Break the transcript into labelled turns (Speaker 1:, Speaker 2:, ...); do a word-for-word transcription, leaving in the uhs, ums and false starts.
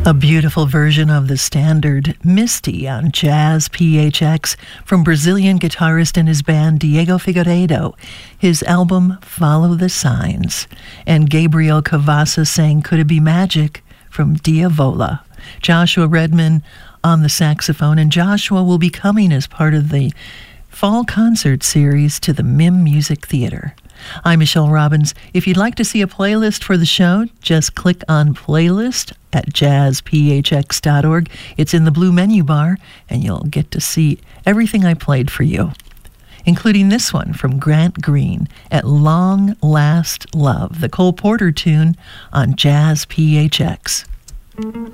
Speaker 1: A beautiful version of the standard Misty on Jazz P H X from Brazilian guitarist and his band Diego Figueiredo. His album Follow the Signs. And Gabriel Cavassa sang Could It Be Magic from Diavola. Joshua Redman on the saxophone, and Joshua will be coming as part of the fall concert series to the Mim Music Theater. I'm Michelle Robbins. If you'd like to see a playlist for the show, just click on Playlist at jazz p h x dot org. It's in the blue menu bar, and you'll get to see everything I played for you, including this one from Grant Green, At Long Last Love, the Cole Porter tune on Jazz P H X.